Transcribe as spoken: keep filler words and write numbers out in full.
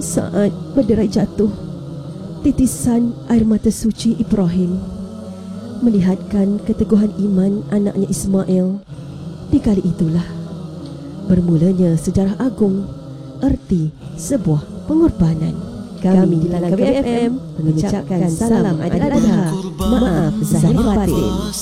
Saat berderai jatuh, titisan air mata suci Ibrahim melihatkan keteguhan iman anaknya Ismail. Di kali itulah bermulanya sejarah agung, erti sebuah pengorbanan. Kami di Langkawi F M mengucapkan salam Aidil Adha. Maaf zahir batin.